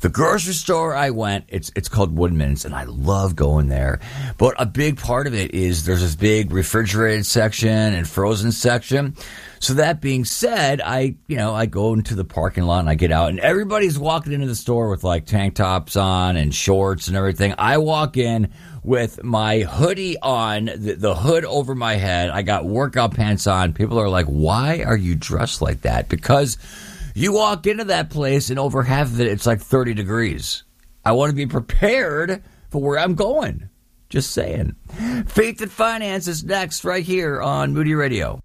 The grocery store I went, it's called Woodman's, and I love going there. But a big part of it is there's this big refrigerated section and frozen section. So that being said, I go into the parking lot and I get out, and everybody's walking into the store with like tank tops on and shorts and everything. I walk in with my hoodie on, the hood over my head. I got workout pants on. People are like, "Why are you dressed like that?" Because you walk into that place and over half of it, it's like 30 degrees. I want to be prepared for where I'm going. Just saying. Faith and Finance is next right here on Moody Radio.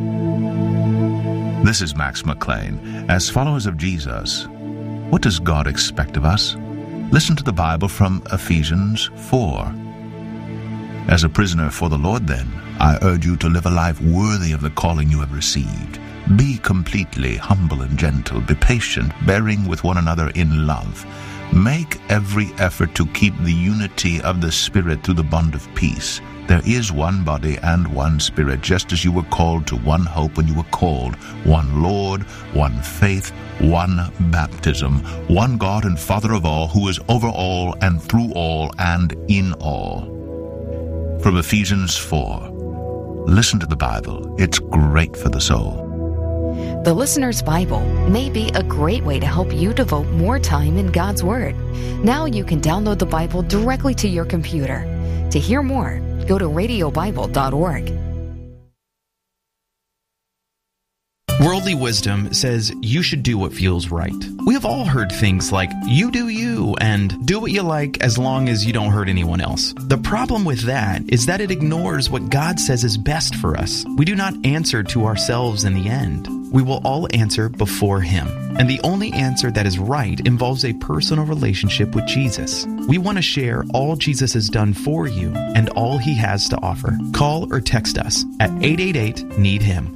This is Max McLean. As followers of Jesus, what does God expect of us? Listen to the Bible from Ephesians 4. As a prisoner for the Lord, then, I urge you to live a life worthy of the calling you have received. Be completely humble and gentle. Be patient, bearing with one another in love. Make every effort to keep the unity of the Spirit through the bond of peace. There is one body and one Spirit, just as you were called to one hope when you were called, one Lord, one faith, one baptism, one God and Father of all, who is over all and through all and in all. From Ephesians 4. Listen to the Bible. It's great for the soul. The Listener's Bible may be a great way to help you devote more time in God's Word. Now you can download the Bible directly to your computer. To hear more, go to radiobible.org. Worldly wisdom says you should do what feels right. We have all heard things like, you do you, and do what you like as long as you don't hurt anyone else. The problem with that is that it ignores what God says is best for us. We do not answer to ourselves in the end. We will all answer before Him. And the only answer that is right involves a personal relationship with Jesus. We want to share all Jesus has done for you and all He has to offer. Call or text us at 888-NEED-HIM.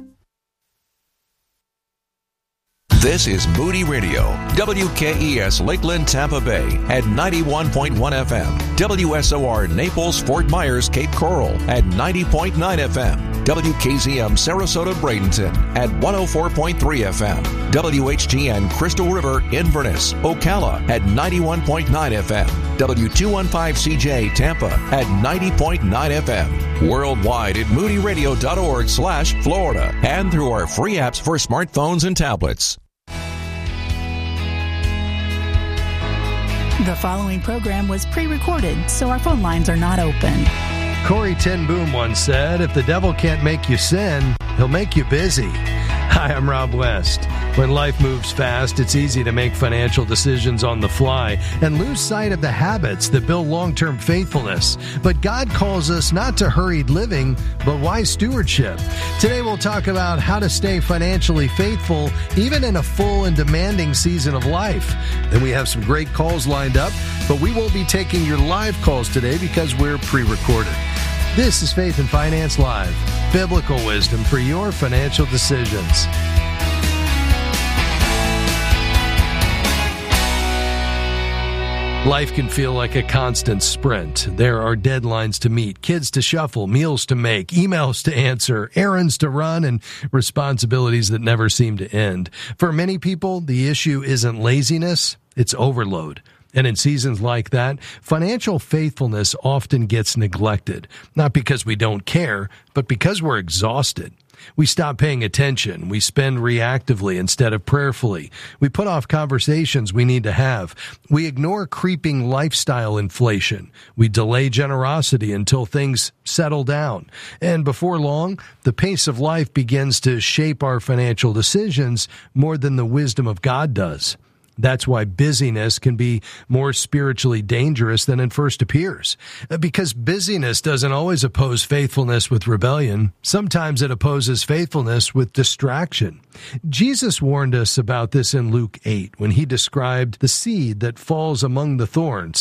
This is Moody Radio, WKES Lakeland, Tampa Bay at 91.1 FM, WSOR Naples, Fort Myers, Cape Coral at 90.9 FM, WKZM Sarasota, Bradenton at 104.3 FM, WHGN Crystal River, Inverness, Ocala at 91.9 FM, W215CJ Tampa at 90.9 FM, worldwide at moodyradio.org/Florida, and through our free apps for smartphones and tablets. The following program was pre-recorded, so our phone lines are not open. Corrie ten Boom once said, if the devil can't make you sin, he'll make you busy. Hi, I'm Rob West. When life moves fast, it's easy to make financial decisions on the fly and lose sight of the habits that build long-term faithfulness. But God calls us not to hurried living, but wise stewardship. Today we'll talk about how to stay financially faithful even in a full and demanding season of life. Then we have some great calls lined up, but we won't be taking your live calls today because we're pre-recorded. This is Faith and Finance Live, biblical wisdom for your financial decisions. Life can feel like a constant sprint. There are deadlines to meet, kids to shuffle, meals to make, emails to answer, errands to run, and responsibilities that never seem to end. For many people, the issue isn't laziness, it's overload. And in seasons like that, financial faithfulness often gets neglected, not because we don't care, but because we're exhausted. We stop paying attention. We spend reactively instead of prayerfully. We put off conversations we need to have. We ignore creeping lifestyle inflation. We delay generosity until things settle down. And before long, the pace of life begins to shape our financial decisions more than the wisdom of God does. That's why busyness can be more spiritually dangerous than it first appears. Because busyness doesn't always oppose faithfulness with rebellion. Sometimes it opposes faithfulness with distraction. Jesus warned us about this in Luke 8 when he described the seed that falls among the thorns.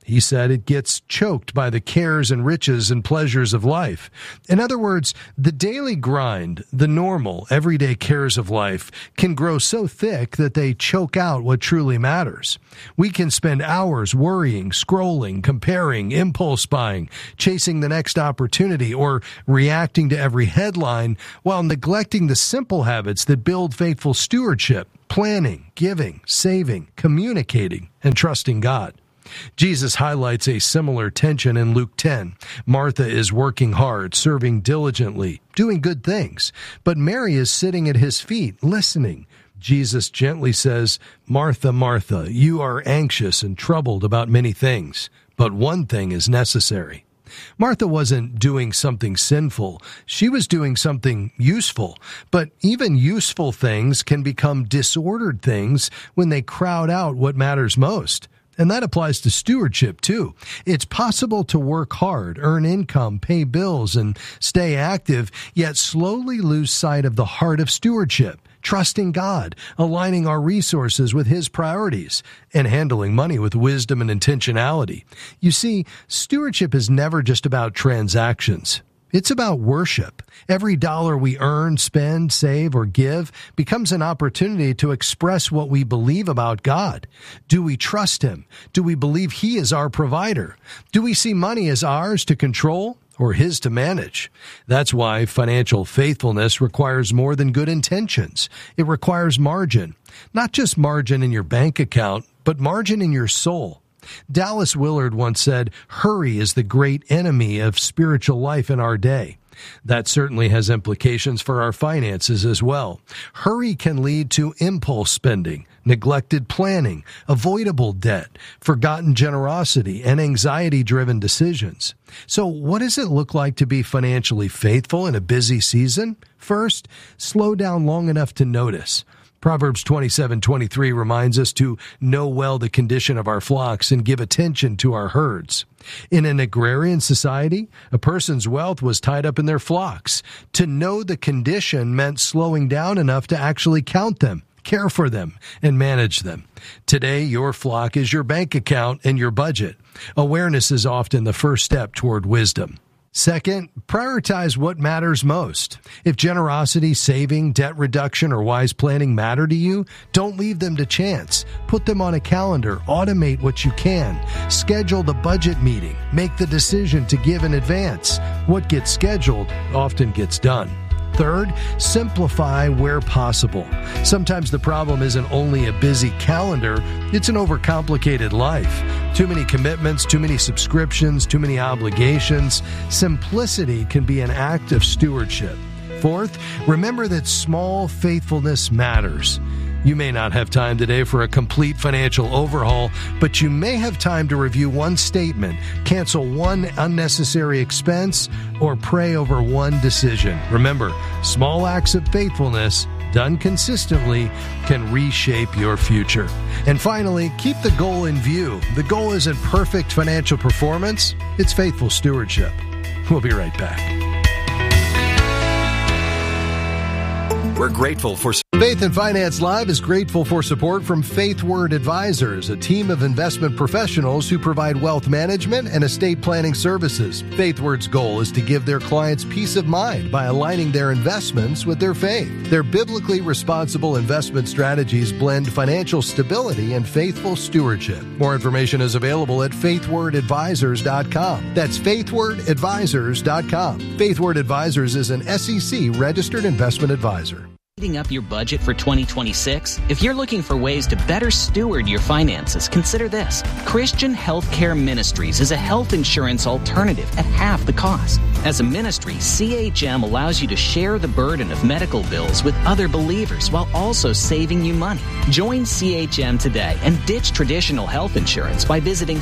He said it gets choked by the cares and riches and pleasures of life. In other words, the daily grind, the normal, everyday cares of life can grow so thick that they choke out what truly matters. We can spend hours worrying, scrolling, comparing, impulse buying, chasing the next opportunity, or reacting to every headline while neglecting the simple habits that build faithful stewardship, planning, giving, saving, communicating, and trusting God. Jesus highlights a similar tension in Luke 10. Martha is working hard, serving diligently, doing good things, but Mary is sitting at his feet, listening. Jesus gently says, "Martha, Martha, you are anxious and troubled about many things, but one thing is necessary." Martha wasn't doing something sinful. She was doing something useful. But even useful things can become disordered things when they crowd out what matters most. And that applies to stewardship, too. It's possible to work hard, earn income, pay bills, and stay active, yet slowly lose sight of the heart of stewardship, trusting God, aligning our resources with His priorities, and handling money with wisdom and intentionality. You see, stewardship is never just about transactions. It's about worship. Every dollar we earn, spend, save, or give becomes an opportunity to express what we believe about God. Do we trust Him? Do we believe He is our provider? Do we see money as ours to control or His to manage? That's why financial faithfulness requires more than good intentions. It requires margin. Not just margin in your bank account, but margin in your soul. Dallas Willard once said, "Hurry is the great enemy of spiritual life in our day." That certainly has implications for our finances as well. Hurry can lead to impulse spending, neglected planning, avoidable debt, forgotten generosity, and anxiety-driven decisions. So what does it look like to be financially faithful in a busy season? First, slow down long enough to notice. Proverbs 27:23 reminds us to know well the condition of our flocks and give attention to our herds. In an agrarian society, a person's wealth was tied up in their flocks. To know the condition meant slowing down enough to actually count them, care for them, and manage them. Today, your flock is your bank account and your budget. Awareness is often the first step toward wisdom. Second, prioritize what matters most. If generosity, saving, debt reduction, or wise planning matter to you, don't leave them to chance. Put them on a calendar. Automate what you can. Schedule the budget meeting. Make the decision to give in advance. What gets scheduled often gets done. Third, simplify where possible. Sometimes the problem isn't only a busy calendar, it's an overcomplicated life. Too many commitments, too many subscriptions, too many obligations. Simplicity can be an act of stewardship. Fourth, remember that small faithfulness matters. You may not have time today for a complete financial overhaul, but you may have time to review one statement, cancel one unnecessary expense, or pray over one decision. Remember, small acts of faithfulness done consistently can reshape your future. And finally, keep the goal in view. The goal isn't perfect financial performance, it's faithful stewardship. We'll be right back. We're grateful for... Faith and Finance Live is grateful for support from FaithWord Advisors, a team of investment professionals who provide wealth management and estate planning services. FaithWord's goal is to give their clients peace of mind by aligning their investments with their faith. Their biblically responsible investment strategies blend financial stability and faithful stewardship. More information is available at faithwordadvisors.com. That's faithwordadvisors.com. FaithWord Advisors is an SEC registered investment advisor. Setting up your budget for 2026? If you're looking for ways to better steward your finances, consider this. Christian Healthcare Ministries is a health insurance alternative at half the cost. As a ministry, CHM allows you to share the burden of medical bills with other believers while also saving you money. Join CHM today and ditch traditional health insurance by visiting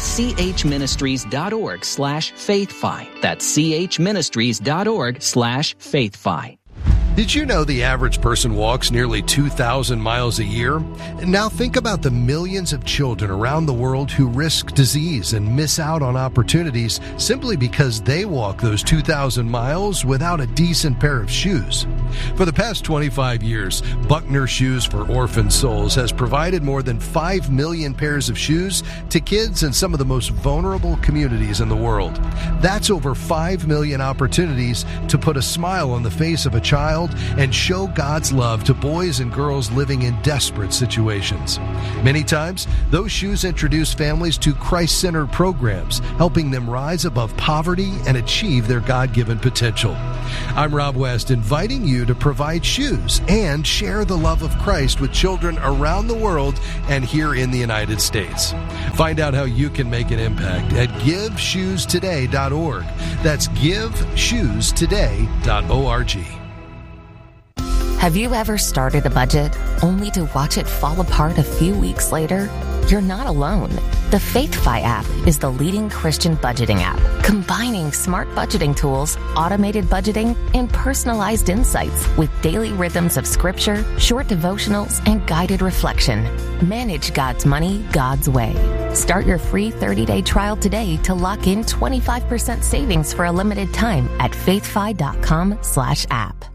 chministries.org/faithfi. That's chministries.org/faithfi. Did you know the average person walks nearly 2,000 miles a year? And now think about the millions of children around the world who risk disease and miss out on opportunities simply because they walk those 2,000 miles without a decent pair of shoes. For the past 25 years, Buckner Shoes for Orphan Souls has provided more than 5 million pairs of shoes to kids in some of the most vulnerable communities in the world. That's over 5 million opportunities to put a smile on the face of a child and show God's love to boys and girls living in desperate situations. Many times, those shoes introduce families to Christ-centered programs, helping them rise above poverty and achieve their God-given potential. I'm Rob West, inviting you to provide shoes and share the love of Christ with children around the world and here in the United States. Find out how you can make an impact at GiveShoesToday.org. That's GiveShoesToday.org. Have you ever started a budget only to watch it fall apart a few weeks later? You're not alone. The FaithFi app is the leading Christian budgeting app, combining smart budgeting tools, automated budgeting, and personalized insights with daily rhythms of scripture, short devotionals, and guided reflection. Manage God's money God's way. Start your free 30-day trial today to lock in 25% savings for a limited time at faithfi.com/app.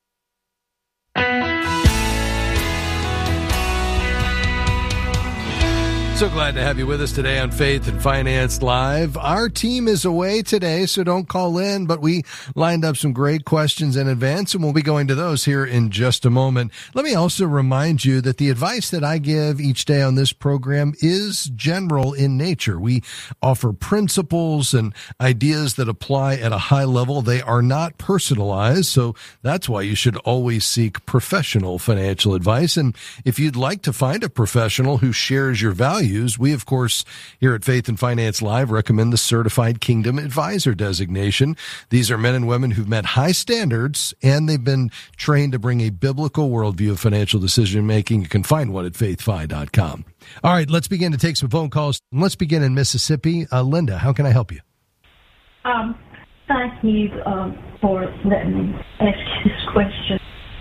So glad to have you with us today on Faith and Finance Live. Our team is away today, so don't call in, but we lined up some great questions in advance, and we'll be going to those here in just a moment. Let me also remind you that the advice that I give each day on this program is general in nature. We offer principles and ideas that apply at a high level. They are not personalized, so that's why you should always seek professional financial advice. And if you'd like to find a professional who shares your values, we, of course, here at Faith and Finance Live recommend the Certified Kingdom Advisor designation. These are men and women who've met high standards, and they've been trained to bring a biblical worldview of financial decision-making. You can find one at faithfi.com. All right, let's begin to take some phone calls. Let's begin in Mississippi. Linda, how can I help you? Thank you for letting me ask you this question.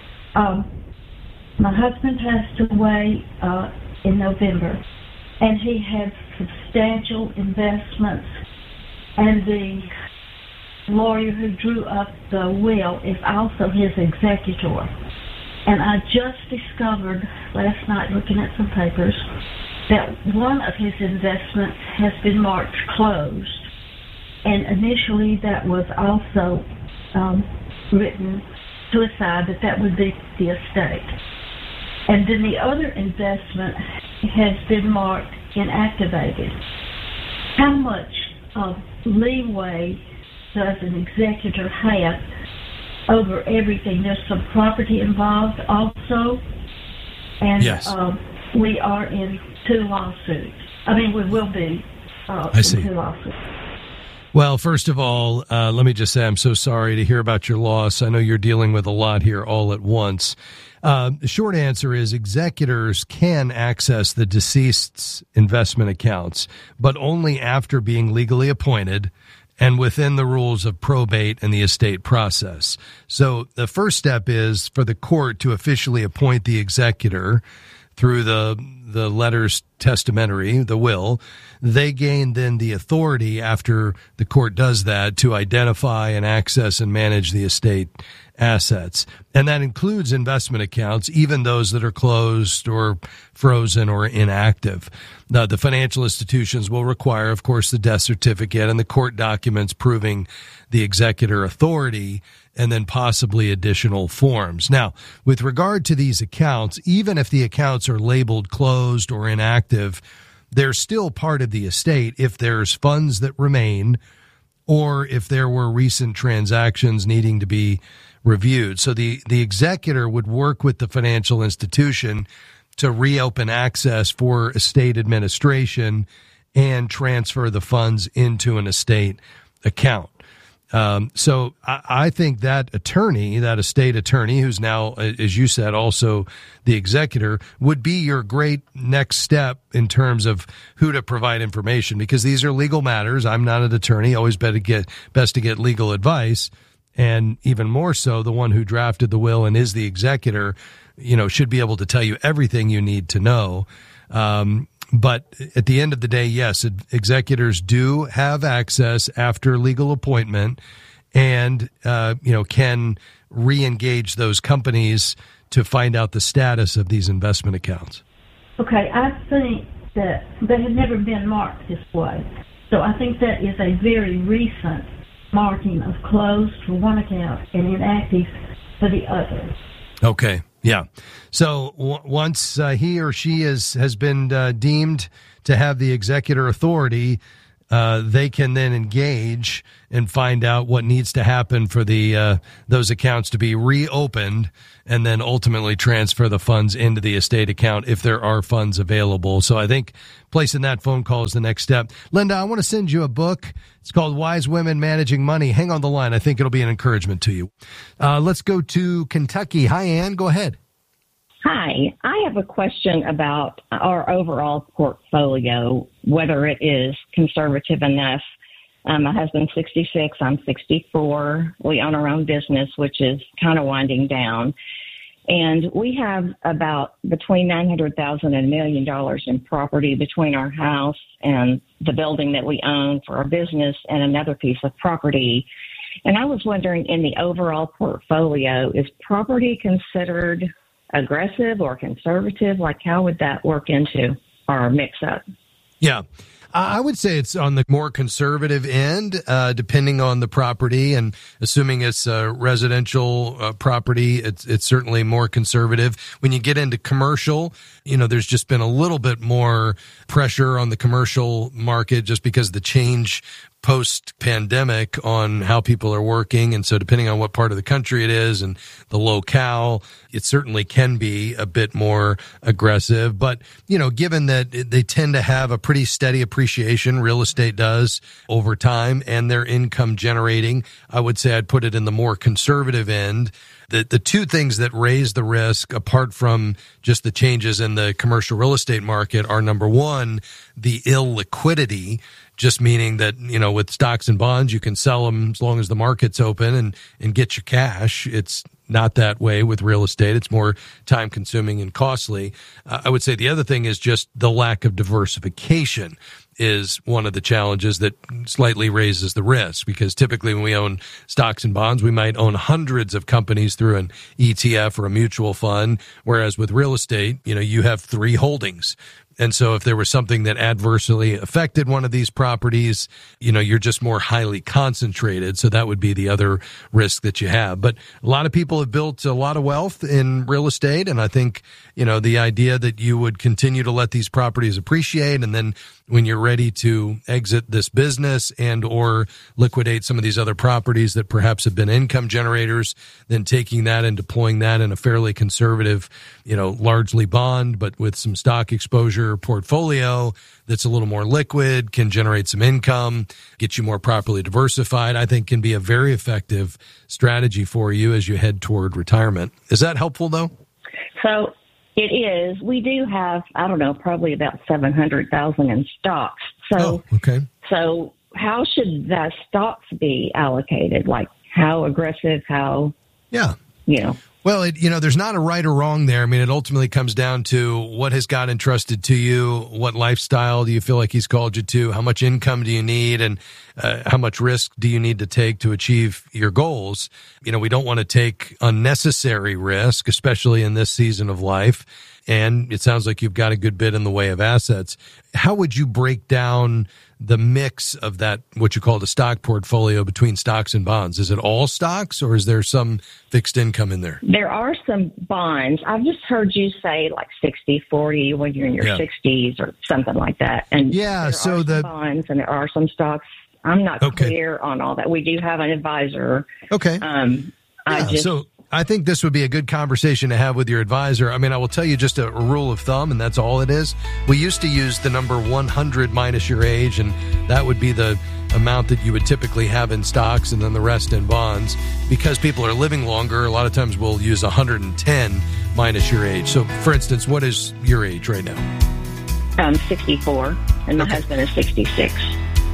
My husband passed away in November, and he had substantial investments, and the lawyer who drew up the will is also his executor. And I just discovered last night, looking at some papers, that one of his investments has been marked closed. And initially that was also written to a side that would be the estate. And then the other investment has been marked inactivated. How much leeway does an executor have over everything? There's some property involved also, and yes. We are in 2 lawsuits. We will be I see. in 2 lawsuits. Well, first of all, let me just say I'm so sorry to hear about your loss. I know you're dealing with a lot here all at once. The short answer is executors can access the deceased's investment accounts, but only after being legally appointed and within the rules of probate and the estate process. So the first step is for the court to officially appoint the executor through the letters testamentary, the will. They gain then the authority after the court does that to identify and access and manage the estate assets. And that includes investment accounts, even those that are closed or frozen or inactive. Now, the financial institutions will require, of course, the death certificate and the court documents proving the executor authority, and then possibly additional forms. Now, with regard to these accounts, even if the accounts are labeled closed or inactive, they're still part of the estate if there's funds that remain or if there were recent transactions needing to be reviewed. So the executor would work with the financial institution to reopen access for estate administration and transfer the funds into an estate account. So I think that attorney, that estate attorney, who's now, as you said, also the executor, would be your great next step in terms of who to provide information, because these are legal matters. I'm not an attorney. Always best to get legal advice. and even more so, the one who drafted the will and is the executor, should be able to tell you everything you need to know. But at the end of the day, yes, executors do have access after legal appointment and, can re-engage those companies to find out the status of these investment accounts. Okay, I think that they have never been marked this way. So I think that is a very recent marking of closed for one account and inactive for the other. Okay. Yeah. So once he or she has been deemed to have the executor authority, they can then engage and find out what needs to happen for those accounts to be reopened, and then ultimately transfer the funds into the estate account if there are funds available. So I think placing that phone call is the next step. Linda, I want to send you a book. It's called Wise Women Managing Money. Hang on the line. I think it'll be an encouragement to you. Let's go to Kentucky. Hi, Ann. Go ahead. Hi. I have a question about our overall portfolio, whether it is conservative enough. My husband's 66. I'm 64. We own our own business, which is kind of winding down. And we have about between $900,000 and $1 million in property between our house and the building that we own for our business and another piece of property. And I was wondering, in the overall portfolio, is property considered aggressive or conservative? Like, how would that work into our mix-up? Yeah. I would say it's on the more conservative end, depending on the property, and assuming it's a residential property, it's certainly more conservative. When you get into commercial, there's just been a little bit more pressure on the commercial market just because of the change post-pandemic on how people are working. And so depending on what part of the country it is and the locale, it certainly can be a bit more aggressive. But, given that they tend to have a pretty steady appreciation, real estate does over time, and they're income generating, I would say I'd put it in the more conservative end. The two things that raise the risk, apart from just the changes in the commercial real estate market, are, number one, the illiquidity, just meaning that, with stocks and bonds, you can sell them as long as the market's open and get your cash. It's not that way with real estate. It's more time consuming and costly. I would say the other thing is just the lack of diversification is one of the challenges that slightly raises the risk, because typically when we own stocks and bonds, we might own hundreds of companies through an ETF or a mutual fund, whereas with real estate, you have 3 holdings. And so if there was something that adversely affected one of these properties, you're just more highly concentrated. So that would be the other risk that you have. But a lot of people have built a lot of wealth in real estate. And I think, the idea that you would continue to let these properties appreciate, and then when you're ready to exit this business and or liquidate some of these other properties that perhaps have been income generators, then taking that and deploying that in a fairly conservative, largely bond, but with some stock exposure portfolio that's a little more liquid, can generate some income, get you more properly diversified, I think can be a very effective strategy for you as you head toward retirement. Is that helpful, though? So it is. We do have, probably about $700,000 in stocks. So, okay. So how should that stocks be allocated? Like, how aggressive, how, Well, there's not a right or wrong there. I mean, it ultimately comes down to what has God entrusted to you, what lifestyle do you feel like he's called you to, how much income do you need, and how much risk do you need to take to achieve your goals. We don't want to take unnecessary risk, especially in this season of life. And it sounds like you've got a good bit in the way of assets. How would you break down the mix of that, what you call the stock portfolio, between stocks and bonds? Is it all stocks, or is there some fixed income in there? There are some bonds. I've just heard you say like 60-40 when you're in your 60s or something like that. And there are some bonds and there are some stocks. I'm not clear on all that. We do have an advisor. Okay. So I think this would be a good conversation to have with your advisor. I mean, I will tell you just a rule of thumb, and that's all it is. We used to use the number 100 minus your age, and that would be the amount that you would typically have in stocks and then the rest in bonds. Because people are living longer, a lot of times we'll use 110 minus your age. So, for instance, what is your age right now? I'm 64, and my husband is 66.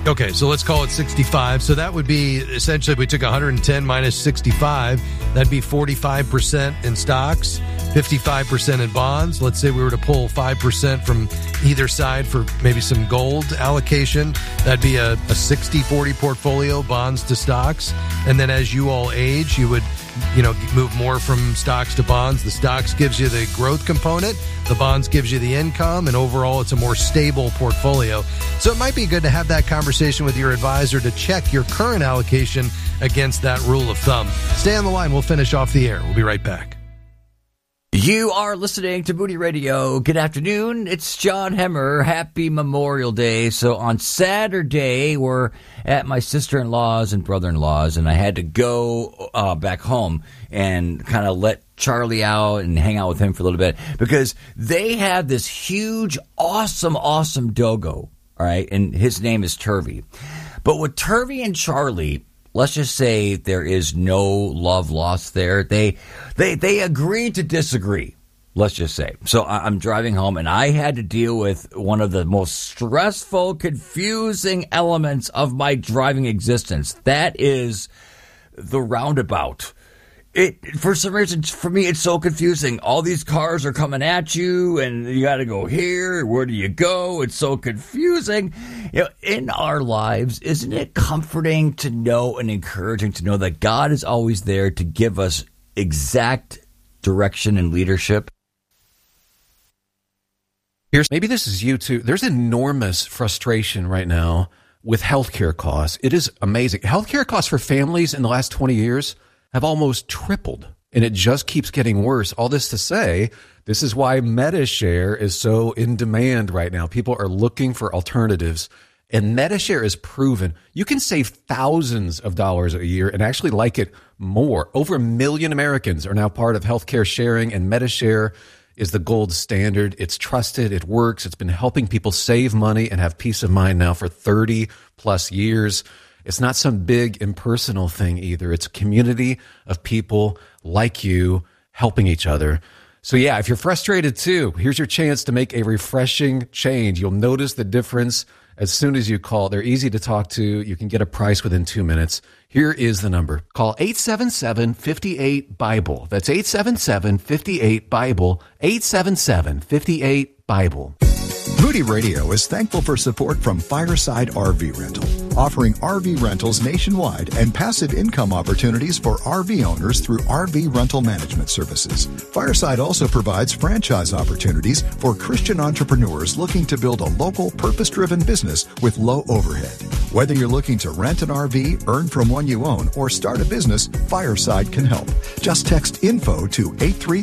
Okay, so let's call it 65. So that would be essentially if we took 110 minus 65, that'd be 45% in stocks, 55% in bonds. Let's say we were to pull 5% from either side for maybe some gold allocation. That'd be a 60-40 portfolio, bonds to stocks. And then as you all age, you would move more from stocks to bonds. The stocks gives you the growth component. The bonds gives you the income, and overall it's a more stable portfolio. So it might be good to have that conversation with your advisor to check your current allocation against that rule of thumb. Stay on the line. We'll finish off the air. We'll be right back. You are listening to Moody Radio. Good afternoon. It's John Hemmer. Happy Memorial Day. So on Saturday, we're at my sister-in-law's and brother-in-law's, and I had to go back home and kind of let Charlie out and hang out with him for a little bit because they have this huge, awesome dogo, all right? And his name is Turvey. But with Turvey and Charlie, let's just say there is no love lost there. They agreed to disagree, let's just say. So I'm driving home, and I had to deal with one of the most stressful, confusing elements of my driving existence. That is the roundabout. For some reason, for me, it's so confusing. All these cars are coming at you, and you got to go here. Where do you go? It's so confusing. In our lives, isn't it comforting to know and encouraging to know that God is always there to give us exact direction and leadership? Maybe this is you too. There's enormous frustration right now with healthcare costs. It is amazing. Healthcare costs for families in the last 20 years have almost tripled, and it just keeps getting worse. All this to say, this is why MediShare is so in demand right now. People are looking for alternatives, and MediShare is proven. You can save thousands of dollars a year and actually like it more. Over 1 million Americans are now part of healthcare sharing, and MediShare is the gold standard. It's trusted. It works. It's been helping people save money and have peace of mind now for 30 plus years. It's not some big impersonal thing either. It's a community of people like you helping each other. So yeah, if you're frustrated too, here's your chance to make a refreshing change. You'll notice the difference as soon as you call. They're easy to talk to. You can get a price within 2 minutes. Here is the number. Call 877-58-BIBLE. That's 877-58-BIBLE. 877-58-BIBLE. Moody Radio is thankful for support from Fireside RV Rental, offering RV rentals nationwide and passive income opportunities for RV owners through RV rental management services. Fireside also provides franchise opportunities for Christian entrepreneurs looking to build a local, purpose-driven business with low overhead. Whether you're looking to rent an RV, earn from one you own, or start a business, Fireside can help. Just text info to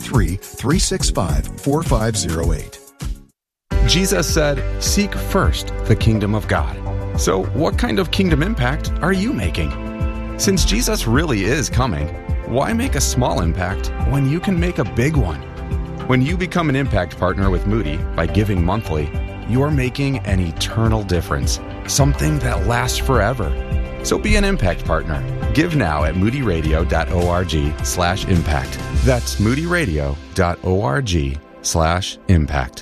833-365-4508. Jesus said, "Seek first the kingdom of God." So what kind of kingdom impact are you making? Since Jesus really is coming, why make a small impact when you can make a big one? When you become an impact partner with Moody by giving monthly, you're making an eternal difference, something that lasts forever. So be an impact partner. Give now at moodyradio.org/impact. That's moodyradio.org/impact.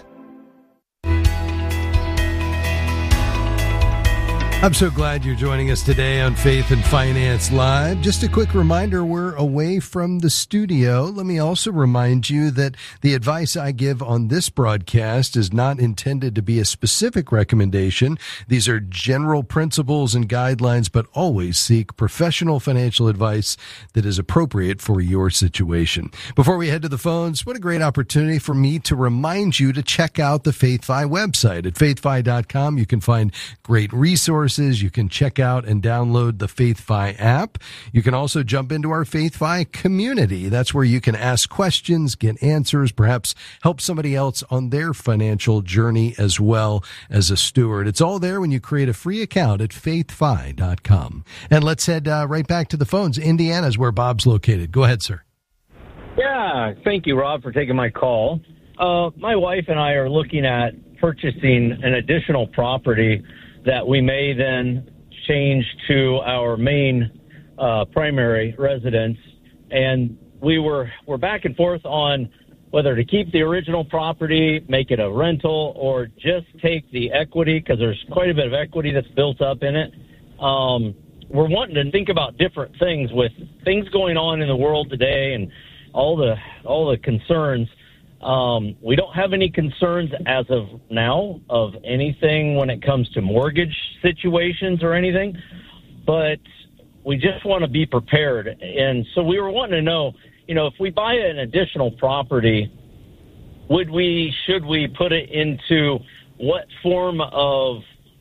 I'm so glad you're joining us today on Faith and Finance Live. Just a quick reminder, we're away from the studio. Let me also remind you that the advice I give on this broadcast is not intended to be a specific recommendation. These are general principles and guidelines, but always seek professional financial advice that is appropriate for your situation. Before we head to the phones, what a great opportunity for me to remind you to check out the FaithFi website. At faithfi.com, you can find great resources. You can check out and download the FaithFi app. You can also jump into our FaithFi community. That's where you can ask questions, get answers, perhaps help somebody else on their financial journey as well as a steward. It's all there when you create a free account at faithfi.com. And let's head right back to the phones. Indiana is where Bob's located. Go ahead, sir. Yeah, thank you, Rob, for taking my call. My wife and I are looking at purchasing an additional property that we may then change to our main primary residence. And we're back and forth on whether to keep the original property, make it a rental, or just take the equity, because there's quite a bit of equity that's built up in it. We're wanting to think about different things with things going on in the world today and all the concerns. We don't have any concerns as of now of anything when it comes to mortgage situations or anything, but we just want to be prepared. And so we were wanting to know, if we buy an additional property, should we put it into what form of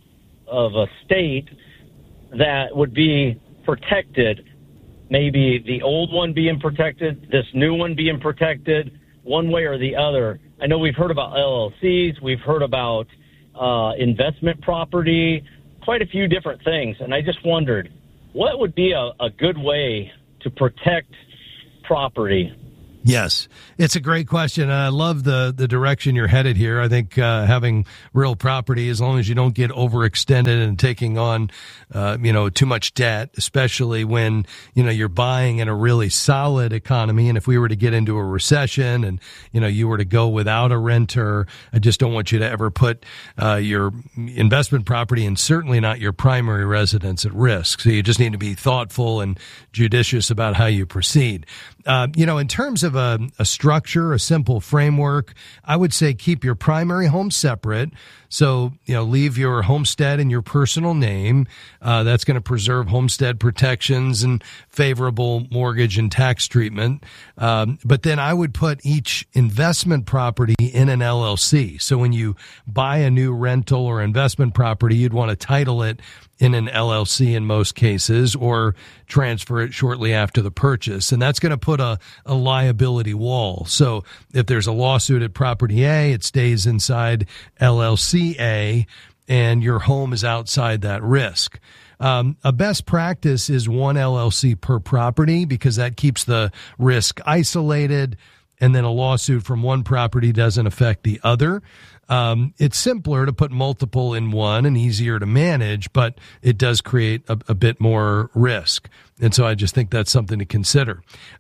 a state that would be protected? Maybe the old one being protected, this new one being protected, one way or the other. I know we've heard about LLCs, we've heard about investment property, quite a few different things. And I just wondered, what would be a good way to protect property? Yes, it's a great question. I love the direction you're headed here. I think having real property, as long as you don't get overextended and taking on, too much debt, especially when, you're buying in a really solid economy. And if we were to get into a recession and, you were to go without a renter, I just don't want you to ever put your investment property and certainly not your primary residence at risk. So you just need to be thoughtful and judicious about how you proceed. In terms of a structure, a simple framework, I would say keep your primary home separate. So, leave your homestead in your personal name. That's going to preserve homestead protections and favorable mortgage and tax treatment. But then I would put each investment property in an LLC. So when you buy a new rental or investment property, you'd want to title it in an LLC in most cases, or transfer it shortly after the purchase. And that's going to put a liability wall. So if there's a lawsuit at property A, it stays inside LLC A, and your home is outside that risk. A best practice is one LLC per property, because that keeps the risk isolated, and then a lawsuit from one property doesn't affect the other. It's simpler to put multiple in one and easier to manage, but it does create a bit more risk. And so I just think that's something to consider.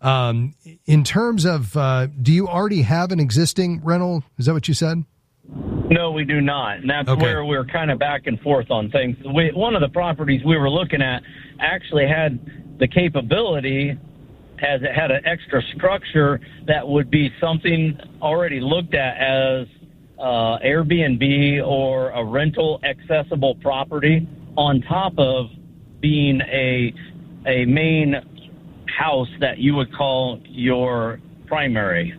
In terms of, do you already have an existing rental? Is that what you said? No, we do not. And that's where we're kind of back and forth on things. One of the properties we were looking at actually had the capability, as it had an extra structure that would be something already looked at as Airbnb or a rental accessible property, on top of being a main house that you would call your primary.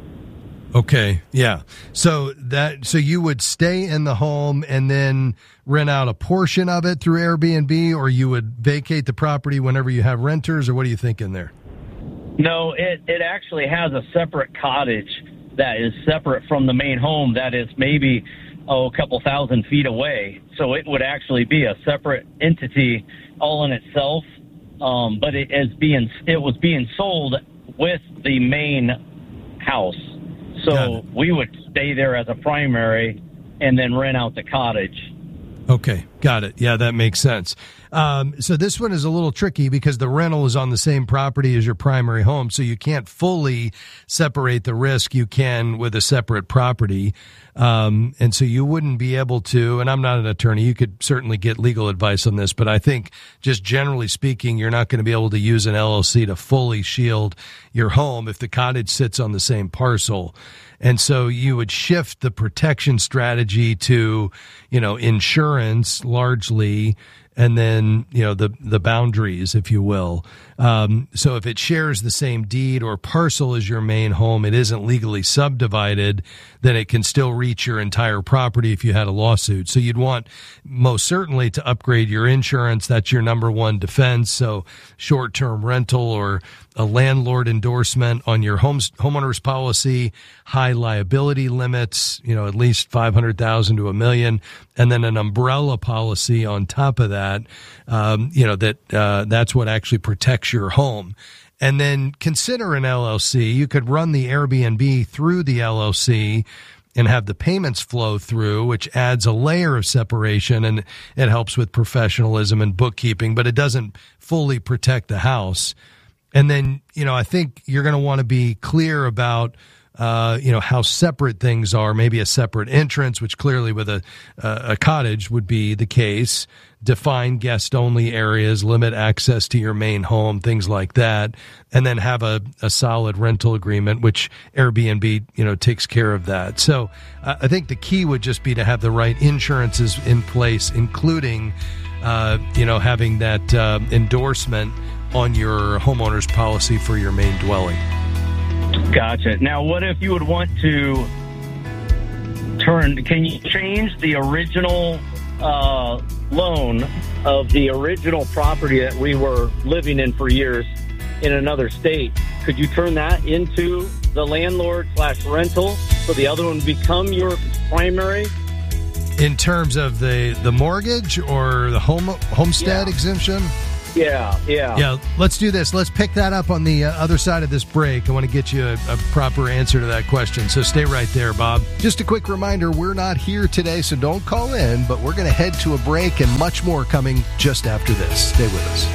Okay, yeah. So you would stay in the home and then rent out a portion of it through Airbnb, or you would vacate the property whenever you have renters, or what are you thinking there? No, it actually has a separate cottage that is separate from the main home that is maybe a couple thousand feet away. So it would actually be a separate entity all in itself. But it was being sold with the main house. So we would stay there as a primary and then rent out the cottage. Okay, got it. Yeah, that makes sense. So this one is a little tricky because the rental is on the same property as your primary home, so you can't fully separate the risk you can with a separate property. And so you wouldn't be able to, and I'm not an attorney, you could certainly get legal advice on this, but I think just generally speaking, you're not going to be able to use an LLC to fully shield your home if the cottage sits on the same parcel. And so you would shift the protection strategy to, insurance largely, and then, the boundaries, if you will. So if it shares the same deed or parcel as your main home, it isn't legally subdivided, then it can still reach your entire property if you had a lawsuit. So you'd want most certainly to upgrade your insurance. That's your number one defense. So short-term rental or a landlord endorsement on your homeowner's policy, high liability limits, at least $500,000 to $1 million, and then an umbrella policy on top of that. That's what actually protects your home. And then consider an LLC. You could run the Airbnb through the LLC and have the payments flow through, which adds a layer of separation, and it helps with professionalism and bookkeeping, but it doesn't fully protect the house. And then, I think you're going to want to be clear about how separate things are, maybe a separate entrance, which clearly with a cottage would be the case. Define guest-only areas, limit access to your main home, things like that, and then have a solid rental agreement, which Airbnb, takes care of that. So I think the key would just be to have the right insurances in place, including, having that endorsement on your homeowner's policy for your main dwelling. Gotcha. Now, what if you would want to can you change the original loan of the original property that we were living in for years in another state? Could you turn that into the landlord/rental so the other one become your primary? In terms of the mortgage or the homestead exemption? Yeah. Let's do this. Let's pick that up on the other side of this break. I want to get you a proper answer to that question. So stay right there, Bob. Just a quick reminder, we're not here today, so don't call in, but we're going to head to a break and much more coming just after this. Stay with us.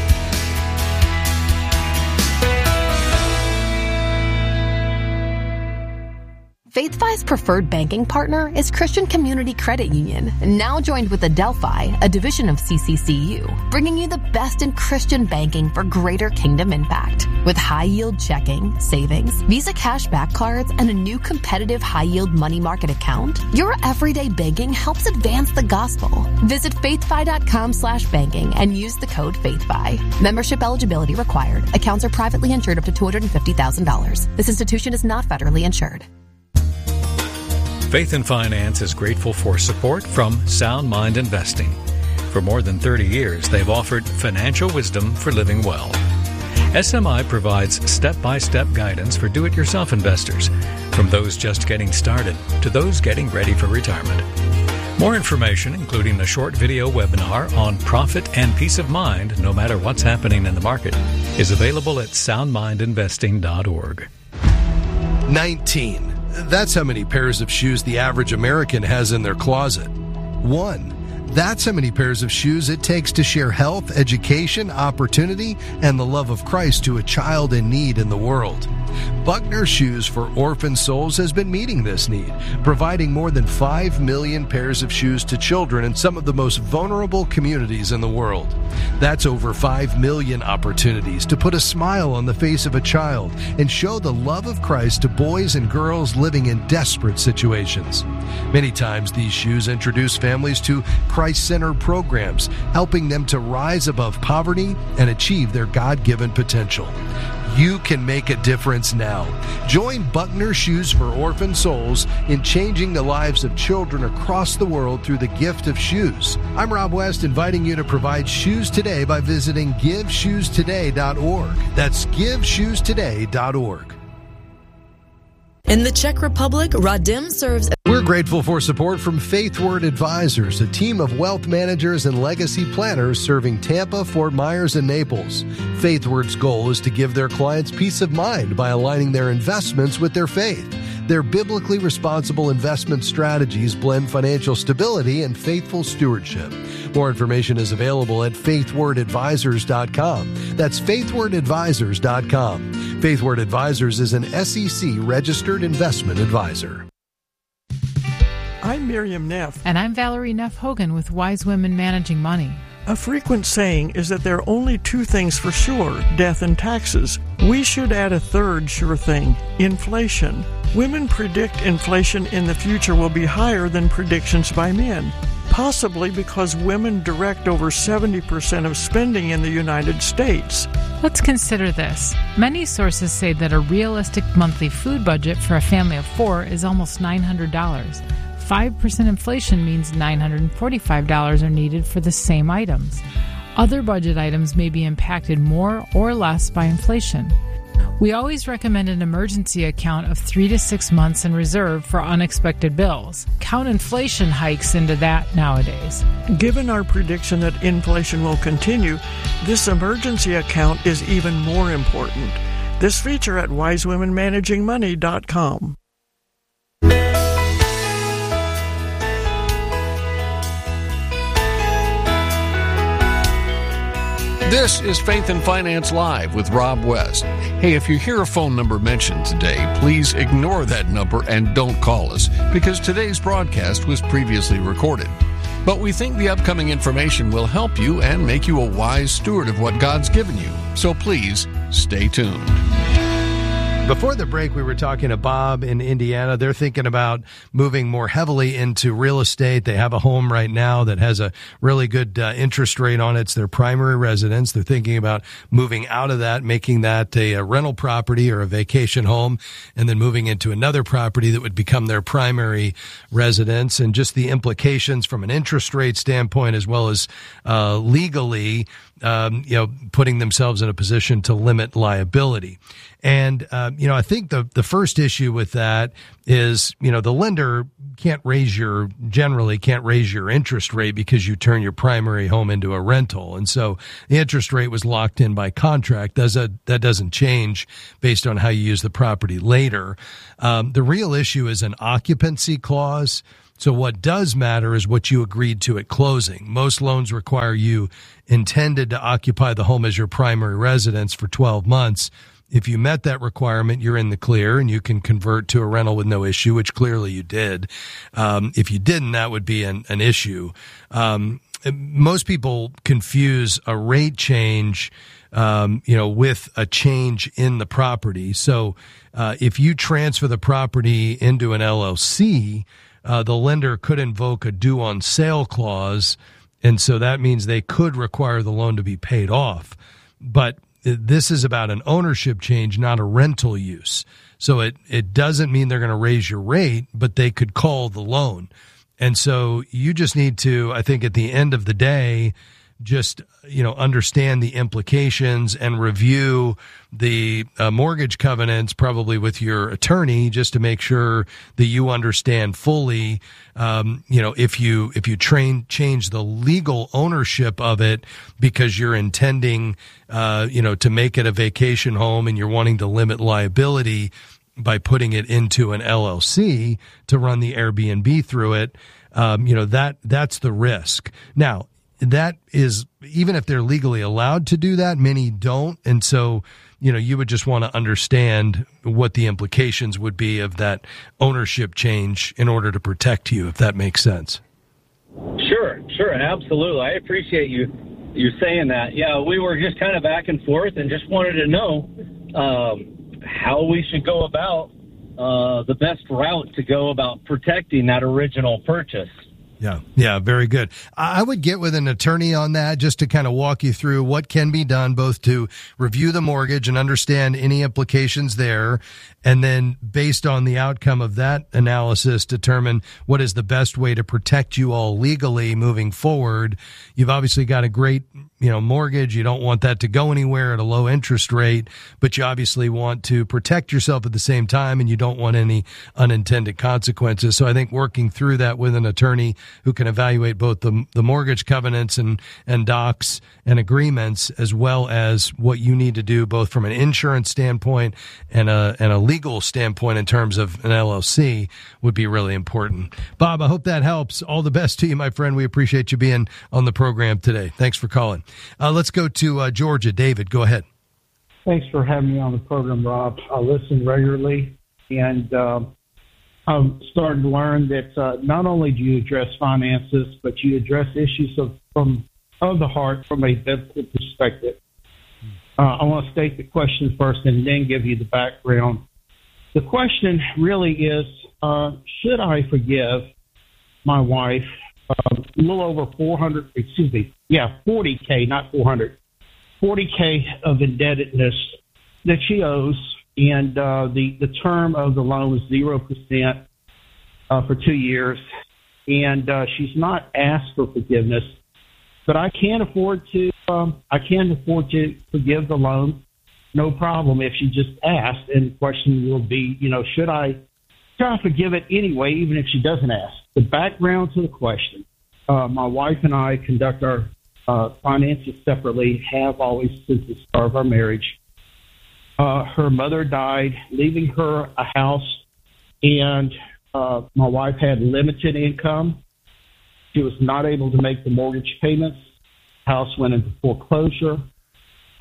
FaithFi's preferred banking partner is Christian Community Credit Union, now joined with Adelphi, a division of CCCU, bringing you the best in Christian banking for greater kingdom impact. With high-yield checking, savings, Visa cashback cards, and a new competitive high-yield money market account, your everyday banking helps advance the gospel. Visit faithfi.com/banking and use the code FaithFi. Membership eligibility required. Accounts are privately insured up to $250,000. This institution is not federally insured. Faith and Finance is grateful for support from Sound Mind Investing. For more than 30 years, they've offered financial wisdom for living well. SMI provides step-by-step guidance for do-it-yourself investors, from those just getting started to those getting ready for retirement. More information, including a short video webinar on profit and peace of mind, no matter what's happening in the market, is available at soundmindinvesting.org. 19. That's how many pairs of shoes the average American has in their closet. 1. That's how many pairs of shoes it takes to share health, education, opportunity, and the love of Christ to a child in need in the world. Buckner Shoes for Orphan Souls has been meeting this need, providing more than 5 million pairs of shoes to children in some of the most vulnerable communities in the world. That's over 5 million opportunities to put a smile on the face of a child and show the love of Christ to boys and girls living in desperate situations. Many times these shoes introduce families to Christ-centered programs, helping them to rise above poverty and achieve their God-given potential. You can make a difference now. Join Buckner Shoes for Orphan Souls in changing the lives of children across the world through the gift of shoes. I'm Rob West, inviting you to provide shoes today by visiting GiveShoesToday.org. That's GiveShoesToday.org. In the Czech Republic, Radim serves... We're grateful for support from FaithWord Advisors, a team of wealth managers and legacy planners serving Tampa, Fort Myers, and Naples. FaithWord's goal is to give their clients peace of mind by aligning their investments with their faith. Their biblically responsible investment strategies blend financial stability and faithful stewardship. More information is available at faithwordadvisors.com. That's faithwordadvisors.com. FaithWord Advisors is an SEC-registered investment advisor. I'm Miriam Neff. And I'm Valerie Neff Hogan with Wise Women Managing Money. A frequent saying is that there are only two things for sure, death and taxes. We should add a third sure thing, inflation. Women predict inflation in the future will be higher than predictions by men, possibly because women direct over 70% of spending in the United States. Let's consider this. Many sources say that a realistic monthly food budget for a family of 4 is almost $900. 5% inflation means $945 are needed for the same items. Other budget items may be impacted more or less by inflation. We always recommend an emergency account of 3 to 6 months in reserve for unexpected bills. Count inflation hikes into that nowadays. Given our prediction that inflation will continue, this emergency account is even more important. This feature at wisewomenmanagingmoney.com. This is Faith and Finance Live with Rob West. Hey, if you hear a phone number mentioned today, please ignore that number and don't call us, because today's broadcast was previously recorded. But we think the upcoming information will help you and make you a wise steward of what God's given you. So please, stay tuned. Before the break, we were talking to Bob in Indiana. They're thinking about moving more heavily into real estate. They have a home right now that has a really good interest rate on it. It's their primary residence. They're thinking about moving out of that, making that a rental property or a vacation home, and then moving into another property that would become their primary residence. And just the implications from an interest rate standpoint, as well as legally, putting themselves in a position to limit liability. And, I think the first issue with that is, the lender generally can't raise your interest rate because you turn your primary home into a rental. And so the interest rate was locked in by contract. That doesn't change based on how you use the property later. The real issue is an occupancy clause. So what does matter is what you agreed to at closing. Most loans require you intended to occupy the home as your primary residence for 12 months. If you met that requirement, you're in the clear and you can convert to a rental with no issue, which clearly you did. If you didn't, that would be an issue. Most people confuse a rate change, with a change in the property. So if you transfer the property into an LLC, the lender could invoke a due on sale clause, and so that means they could require the loan to be paid off. But this is about an ownership change, not a rental use. So it doesn't mean they're going to raise your rate, but they could call the loan. And so you just need to, I think at the end of the day, just, understand the implications and review the mortgage covenants probably with your attorney just to make sure that you understand fully, if you change the legal ownership of it because you're intending, to make it a vacation home and you're wanting to limit liability by putting it into an LLC to run the Airbnb through it, that's the risk. Now, that is, even if they're legally allowed to do that, many don't. And so, you would just want to understand what the implications would be of that ownership change in order to protect you, if that makes sense. Sure, absolutely. I appreciate you saying that. Yeah, we were just kind of back and forth and just wanted to know how we should go about the best route to go about protecting that original purchase. Yeah, very good. I would get with an attorney on that just to kind of walk you through what can be done, both to review the mortgage and understand any implications there, and then based on the outcome of that analysis, determine what is the best way to protect you all legally moving forward. You've obviously got a great, mortgage. You don't want that to go anywhere at a low interest rate, but you obviously want to protect yourself at the same time, and you don't want any unintended consequences. So I think working through that with an attorney who can evaluate both the mortgage covenants and docs and agreements, as well as what you need to do both from an insurance standpoint and a legal standpoint in terms of an LLC would be really important. Bob, I hope that helps. All the best to you, my friend. We appreciate you being on the program today. Thanks for calling. Let's go to Georgia. David, go ahead. Thanks for having me on the program, Rob. I listen regularly, and I'm starting to learn that not only do you address finances, but you address issues of the heart from a biblical perspective. I want to state the question first and then give you the background. The question really is, should I forgive my wife a little over $40K, not 400, $40K of indebtedness that she owes, and the term of the loan was 0% for 2 years, and she's not asked for forgiveness, but I can afford to forgive the loan, no problem, if she just asked. And the question will be, should I forgive it anyway, even if she doesn't ask? The background to the question: my wife and I conduct our finances separately, have always since the start of our marriage. Her mother died, leaving her a house, and my wife had limited income. She was not able to make the mortgage payments. House went into foreclosure.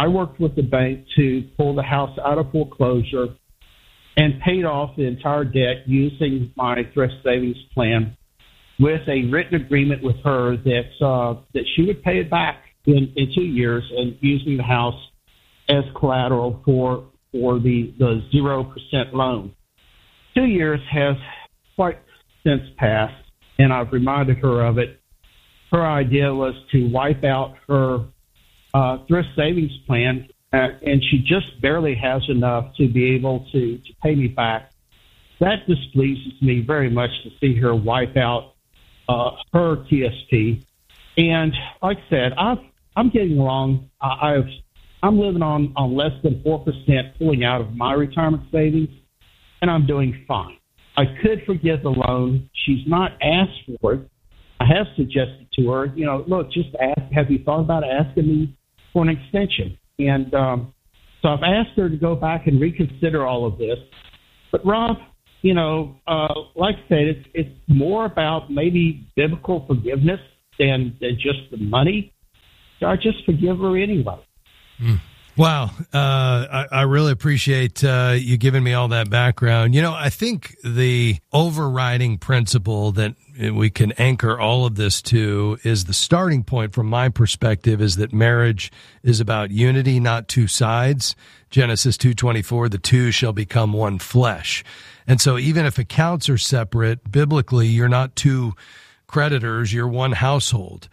I worked with the bank to pull the house out of foreclosure and paid off the entire debt using my thrift savings plan with a written agreement with her that she would pay it back in 2 years, and using the house as collateral for the 0% loan. 2 years has quite since passed, and I've reminded her of it. Her idea was to wipe out her thrift savings plan, and she just barely has enough to be able to pay me back. That displeases me very much to see her wipe out her TSP. And like I said, I'm getting along. I'm living on less than 4% pulling out of my retirement savings, and I'm doing fine. I could forgive the loan. She's not asked for it. I have suggested to her, look, just ask, have you thought about asking me for an extension? And so I've asked her to go back and reconsider all of this. But Rob, like I said, it's more about maybe biblical forgiveness than just the money. So I just forgive her anyway. Wow. I really appreciate you giving me all that background. I think the overriding principle that we can anchor all of this to is the starting point from my perspective is that marriage is about unity, not two sides. Genesis 2:24, the two shall become one flesh. And so even if accounts are separate, biblically, you're not two creditors, you're one household.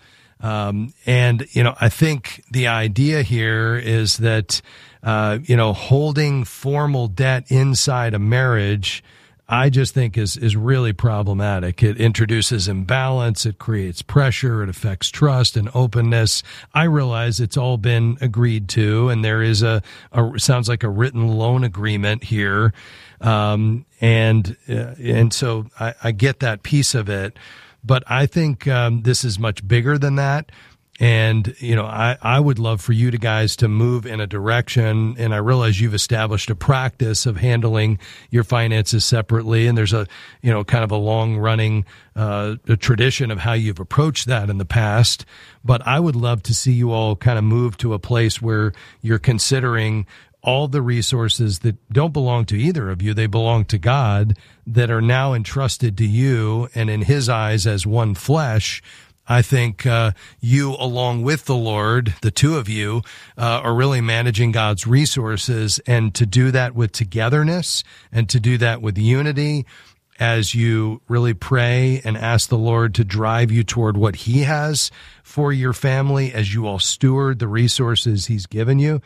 I think the idea here is that, holding formal debt inside a marriage, I just think is really problematic. It introduces imbalance. It creates pressure. It affects trust and openness. I realize it's all been agreed to, and there is sounds like a written loan agreement here. And so I get that piece of it. But I think this is much bigger than that. And, I would love for you guys to move in a direction. And I realize you've established a practice of handling your finances separately. And there's a kind of a long running tradition of how you've approached that in the past. But I would love to see you all kind of move to a place where you're considering all the resources that don't belong to either of you, they belong to God, that are now entrusted to you, and in his eyes as one flesh. I think you, along with the Lord, the two of you, are really managing God's resources, and to do that with togetherness and to do that with unity as you really pray and ask the Lord to drive you toward what he has for your family as you all steward the resources he's given you,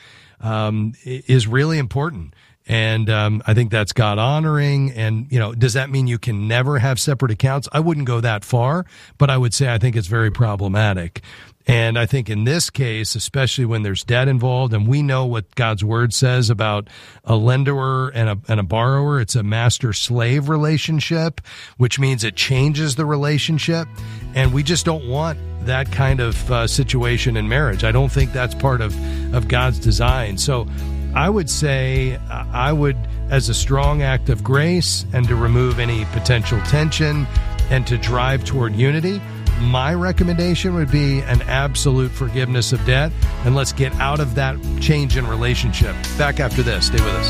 is really important. And I think that's God honoring. And, does that mean you can never have separate accounts? I wouldn't go that far, but I would say I think it's very problematic. And I think in this case, especially when there's debt involved, and we know what God's word says about a lender and a borrower, it's a master-slave relationship, which means it changes the relationship. And we just don't want that kind of situation in marriage. I don't think that's part of God's design. So I would say as a strong act of grace and to remove any potential tension and to drive toward unity, my recommendation would be an absolute forgiveness of debt, and let's get out of that change in relationship. Back after this. Stay with us.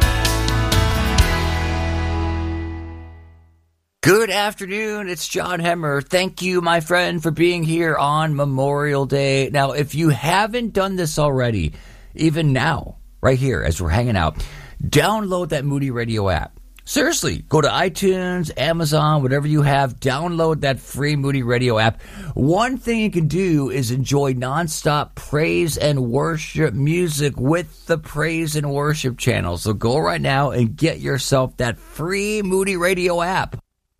Good afternoon. It's John Hemmer. Thank you, my friend, for being here on Memorial Day. Now, if you haven't done this already, even now, right here as we're hanging out, download that Moody Radio app. Seriously, go to iTunes, Amazon, whatever you have, download that free Moody Radio app. One thing you can do is enjoy nonstop praise and worship music with the praise and worship channel. So go right now and get yourself that free Moody Radio app.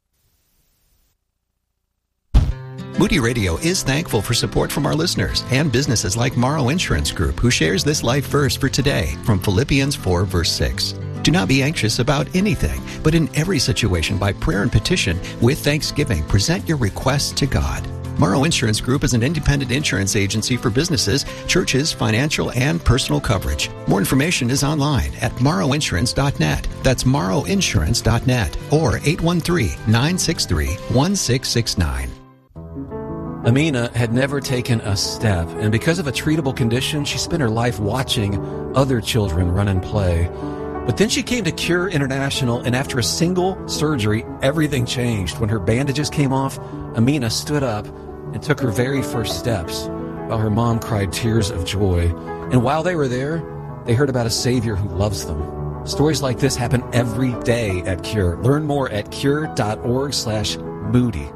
Moody Radio is thankful for support from our listeners and businesses like Morrow Insurance Group, who shares this life verse for today from Philippians 4, verse 6. Do not be anxious about anything, but in every situation, by prayer and petition, with thanksgiving, present your requests to God. Morrow Insurance Group is an independent insurance agency for businesses, churches, financial, and personal coverage. More information is online at morrowinsurance.net. That's morrowinsurance.net or 813-963-1669. Amina had never taken a step, and because of a treatable condition, she spent her life watching other children run and play. But then she came to Cure International, and after a single surgery, everything changed. When her bandages came off, Amina stood up and took her very first steps, while her mom cried tears of joy. And while they were there, they heard about a Savior who loves them. Stories like this happen every day at Cure. Learn more at cure.org/Moody.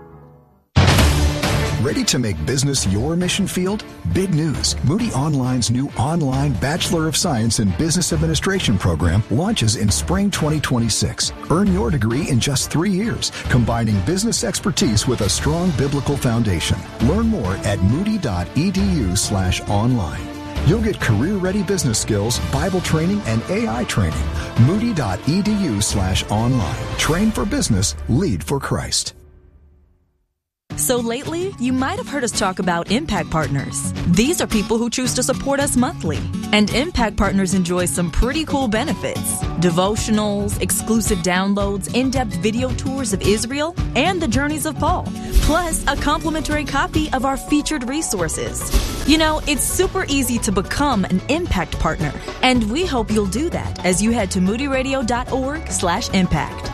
Ready to make business your mission field? Big news. Moody Online's new online Bachelor of Science in Business Administration program launches in spring 2026. Earn your degree in just 3 years, combining business expertise with a strong biblical foundation. Learn more at moody.edu/online. You'll get career-ready business skills, Bible training, and AI training. Moody.edu/online. Train for business, lead for Christ. So lately, you might have heard us talk about Impact Partners. These are people who choose to support us monthly. And Impact Partners enjoy some pretty cool benefits. Devotionals, exclusive downloads, in-depth video tours of Israel, and the journeys of Paul. Plus, a complimentary copy of our featured resources. You know, it's super easy to become an Impact Partner. And we hope you'll do that as you head to moodyradio.org/impact.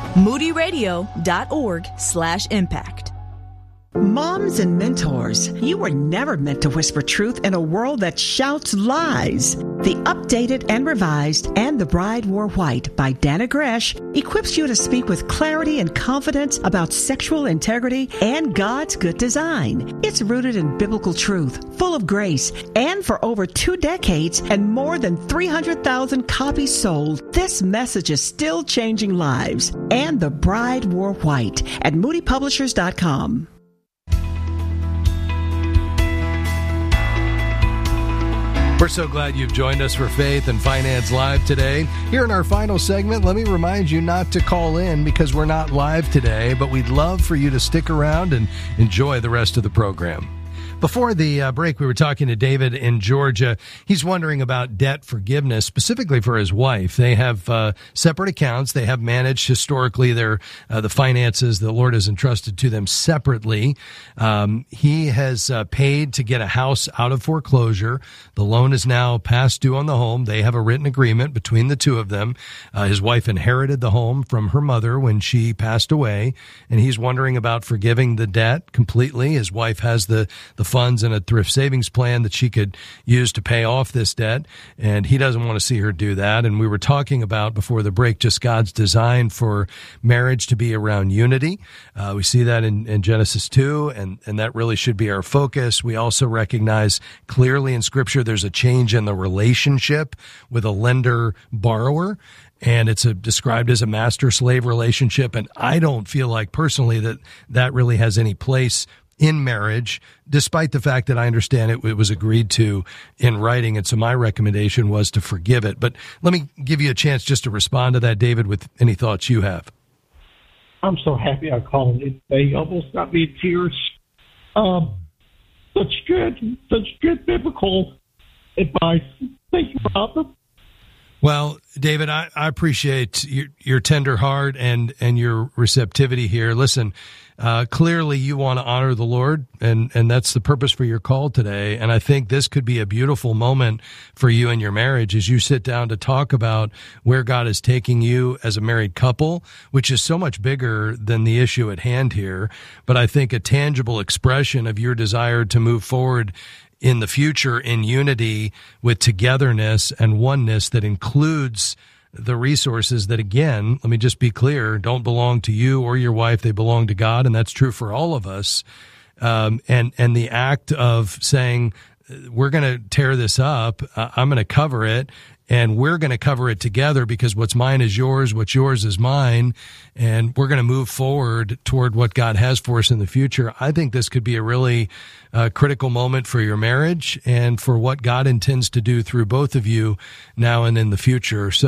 moodyradio.org/impact. Moms and mentors, you were never meant to whisper truth in a world that shouts lies. The Updated and Revised and The Bride Wore White by Dana Gresh equips you to speak with clarity and confidence about sexual integrity and God's good design. It's rooted in biblical truth, full of grace, and for over 2 decades and more than 300,000 copies sold, this message is still changing lives. And The Bride Wore White at moodypublishers.com. We're so glad you've joined us for Faith and Finance Live today. Here in our final segment, let me remind you not to call in because we're not live today, but we'd love for you to stick around and enjoy the rest of the program. Before the break, we were talking to David in Georgia. He's wondering about debt forgiveness, specifically for his wife. They have separate accounts. They have managed historically their the finances the Lord has entrusted to them separately. He has paid to get a house out of foreclosure. The loan is now past due on the home. They have a written agreement between the two of them. His wife inherited the home from her mother when she passed away, and he's wondering about forgiving the debt completely. His wife has the funds in a thrift savings plan that she could use to pay off this debt, and he doesn't want to see her do that. And we were talking about before the break just God's design for marriage to be around unity. We see that in Genesis 2, and that really should be our focus. We also recognize clearly in Scripture there's a change in the relationship with a lender-borrower, and it's described as a master-slave relationship, and I don't feel like personally that really has any place in marriage, despite the fact that I understand it was agreed to in writing. And so my recommendation was to forgive it. But let me give you a chance just to respond to that, David, with any thoughts you have. I'm so happy I called it. They almost got me in tears. Such good biblical advice. Thank you, Robert. Well, David, I appreciate your tender heart and your receptivity here. Listen, clearly you want to honor the Lord, and that's the purpose for your call today. And I think this could be a beautiful moment for you and your marriage as you sit down to talk about where God is taking you as a married couple, which is so much bigger than the issue at hand here. But I think a tangible expression of your desire to move forward in the future in unity with togetherness and oneness that includes the resources that, again, let me just be clear, don't belong to you or your wife. They belong to God, and that's true for all of us. And the act of saying, we're going to tear this up, I'm going to cover it, and we're going to cover it together because what's mine is yours, what's yours is mine, and we're going to move forward toward what God has for us in the future. I think this could be a really critical moment for your marriage and for what God intends to do through both of you now and in the future. So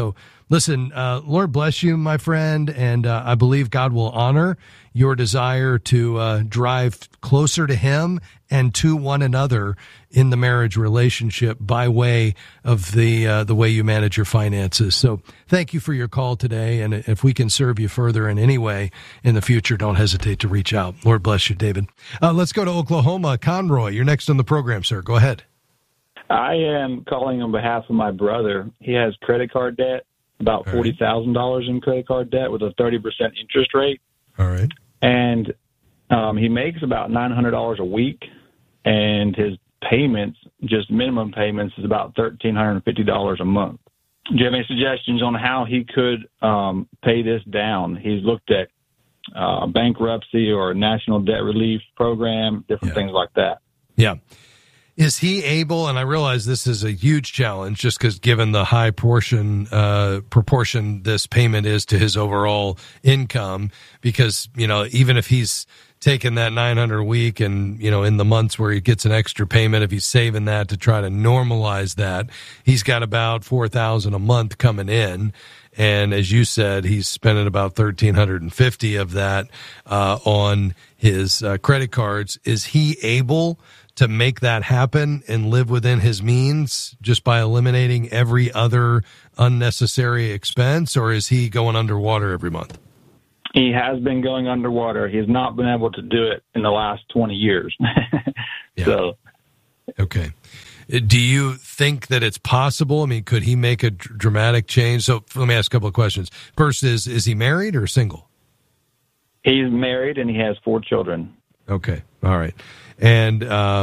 Listen, Lord bless you, my friend, and I believe God will honor your desire to drive closer to Him and to one another in the marriage relationship by way of the way you manage your finances. So thank you for your call today, and if we can serve you further in any way in the future, don't hesitate to reach out. Lord bless you, David. Let's go to Oklahoma. Conroy, you're next on the program, sir. Go ahead. I am calling on behalf of my brother. He has credit card debt, about $40,000 in credit card debt with a 30% interest rate. All right. And he makes about $900 a week, and his payments, just minimum payments, is about $1,350 a month. Do you have any suggestions on how he could pay this down? He's looked at bankruptcy or national debt relief program, different things like that. Yeah. Is he able, and I realize this is a huge challenge just because given the high proportion this payment is to his overall income, because, even if he's taking that $900 a week and, in the months where he gets an extra payment, if he's saving that to try to normalize that, he's got about $4,000 a month coming in. And as you said, he's spending about $1,350 of that on his credit cards. Is he able to make that happen and live within his means just by eliminating every other unnecessary expense, or is he going underwater every month? He has been going underwater. He has not been able to do it in the last 20 years. So, okay. Do you think that it's possible? I mean, could he make a dramatic change? So let me ask a couple of questions. First is he married or single? He's married and he has 4 children. Okay. All right. And,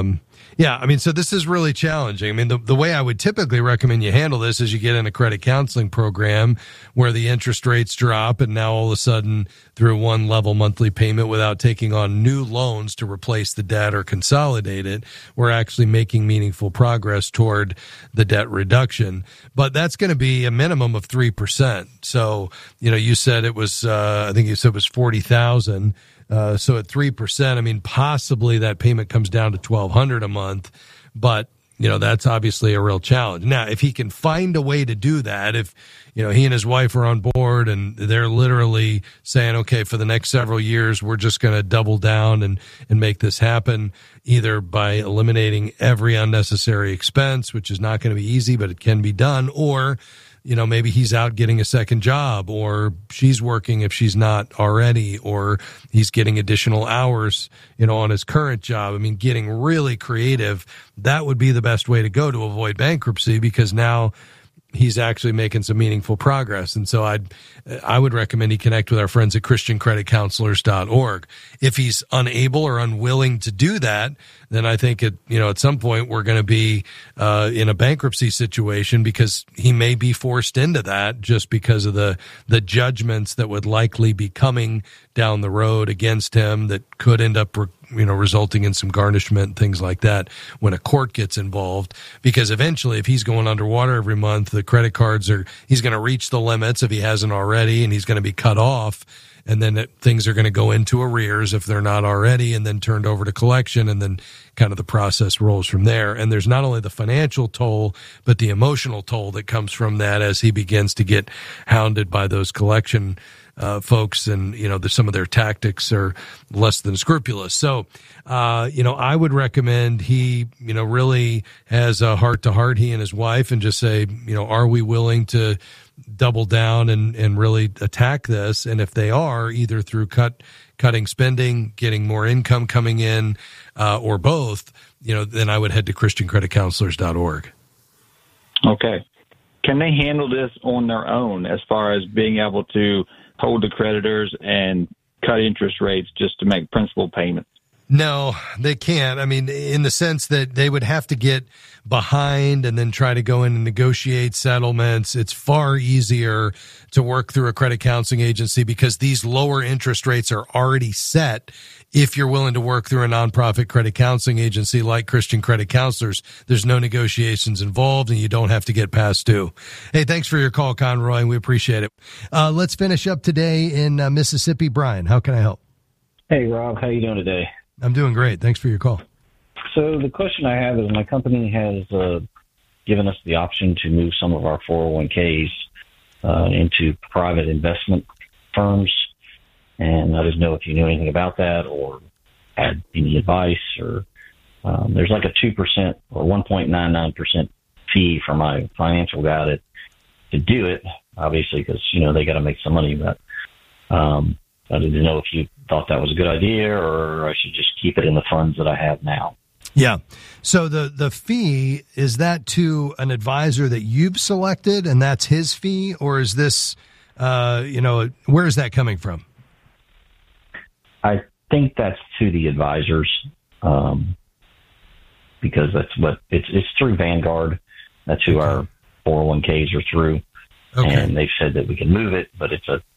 so this is really challenging. I mean, the way I would typically recommend you handle this is you get in a credit counseling program where the interest rates drop, and now all of a sudden through one level monthly payment without taking on new loans to replace the debt or consolidate it, we're actually making meaningful progress toward the debt reduction. But that's going to be a minimum of 3%. So, you said it was, I think you said it was $40,000. So at 3%, I mean, possibly that payment comes down to $1,200 a month, but that's obviously a real challenge. Now, if he can find a way to do that, if he and his wife are on board and they're literally saying, okay, for the next several years, we're just going to double down and make this happen, either by eliminating every unnecessary expense, which is not going to be easy, but it can be done, or maybe he's out getting a second job, or she's working if she's not already, or he's getting additional hours, on his current job. I mean, getting really creative, that would be the best way to go to avoid bankruptcy, because now he's actually making some meaningful progress. And so I would recommend he connect with our friends at ChristianCreditCounselors.org. If he's unable or unwilling to do that, then I think at some point we're going to be in a bankruptcy situation, because he may be forced into that just because of the judgments that would likely be coming down the road against him that could end up resulting in some garnishment, things like that, when a court gets involved. Because eventually, if he's going underwater every month, the credit cards he's going to reach the limits if he hasn't already, and he's going to be cut off. And then things are going to go into arrears if they're not already, and then turned over to collection, and then kind of the process rolls from there. And there's not only the financial toll, but the emotional toll that comes from that as he begins to get hounded by those collection folks, and some of their tactics are less than scrupulous. So I would recommend he really has a heart to heart, he and his wife, and just say, are we willing to double down and really attack this? And if they are, either through cutting spending, getting more income coming in, or both, then I would head to ChristianCreditCounselors.org. Okay. Can they handle this on their own as far as being able to hold the creditors and cut interest rates just to make principal payments? No, they can't. I mean, in the sense that they would have to get behind and then try to go in and negotiate settlements. It's far easier to work through a credit counseling agency because these lower interest rates are already set. If you're willing to work through a nonprofit credit counseling agency like Christian Credit Counselors, there's no negotiations involved and you don't have to get past due. Hey, thanks for your call, Conroy. We appreciate it. Let's finish up today in Mississippi. Brian, how can I help? Hey, Rob. How you doing today? I'm doing great. Thanks for your call. So the question I have is my company has given us the option to move some of our 401ks into private investment firms. And I didn't know if you knew anything about that or had any advice. Or there's like a 2% or 1.99% fee for my financial guy to do it, obviously, because they got to make some money. But I didn't know if you thought that was a good idea or I should just keep it in the funds that I have now. Yeah. So the fee, is that to an advisor that you've selected and that's his fee, or is this, where is that coming from? I think that's to the advisors, because that's what it's through Vanguard. That's who our 401ks are through. Okay. And they've said that we can move it, but it's a,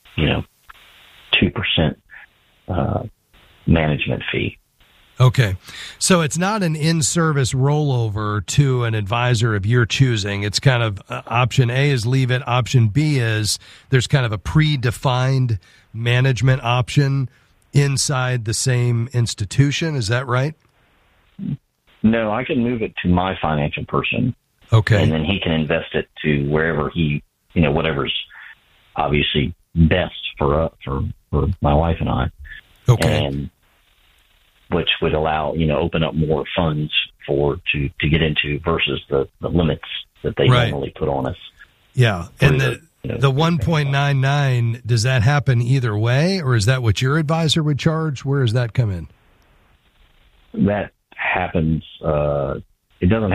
2% management fee. Okay. So it's not an in-service rollover to an advisor of your choosing. It's kind of option A is leave it. Option B is there's kind of a predefined management option inside the same institution. Is that right? No, I can move it to my financial person. Okay. And then he can invest it to wherever whatever's obviously best for my wife and I. Okay. And which would allow, open up more funds to get into versus the limits that they normally put on us. Yeah. And the 1.99, does that happen either way, or is that what your advisor would charge? Where does that come in? That happens. It doesn't